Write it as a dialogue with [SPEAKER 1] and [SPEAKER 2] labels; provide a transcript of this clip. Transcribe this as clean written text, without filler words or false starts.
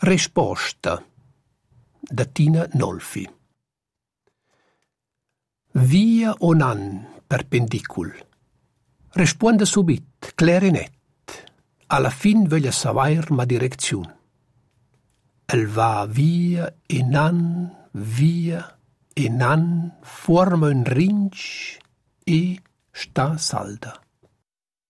[SPEAKER 1] Risposta da Tina Nolfi. Via o nan perpendicul. Risponda subit, clar e net. Alla fin voglia savair ma direziun. El va via e nan, forma un rinch e sta salda.